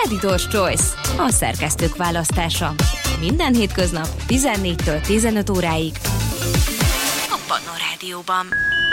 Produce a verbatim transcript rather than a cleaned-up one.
Editor's Choice, a szerkesztők választása. Minden hétköznap tizennégytől tizenöt óráig a Pannon Rádióban.